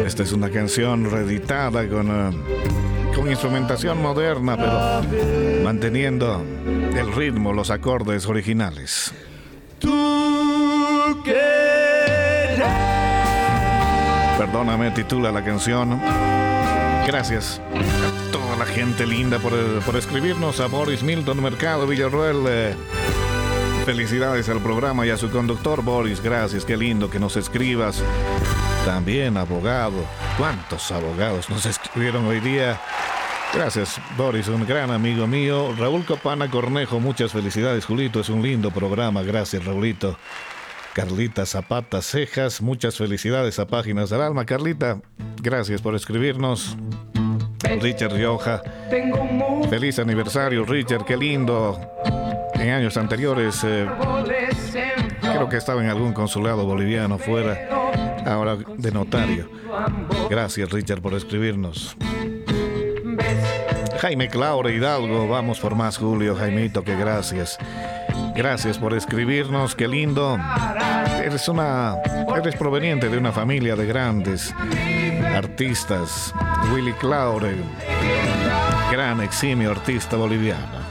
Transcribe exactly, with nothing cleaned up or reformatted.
Esta es una canción reeditada con, uh, con instrumentación moderna, pero manteniendo el ritmo, los acordes originales. Tú quieres. Perdóname, titula la canción. Gracias a toda la gente linda por, por escribirnos, a Boris Milton Mercado Villarroel. Eh, felicidades al programa y a su conductor, Boris. Gracias, qué lindo que nos escribas. También abogado. ¿Cuántos abogados nos escribieron hoy día? Gracias, Boris, un gran amigo mío. Raúl Copana Cornejo, muchas felicidades, Julito. Es un lindo programa. Gracias, Raulito. Carlita Zapata Cejas, muchas felicidades a Páginas del Alma. Carlita, gracias por escribirnos. Richard Rioja, feliz aniversario, Richard, qué lindo. En años anteriores, eh, creo que estaba en algún consulado boliviano fuera, ahora de notario. Gracias, Richard, por escribirnos. Jaime Claure Hidalgo, vamos por más, Julio. Jaimito, que gracias. Gracias por escribirnos, qué lindo. Eres una, eres proveniente de una familia de grandes artistas. Willy Claure, gran eximio artista boliviano.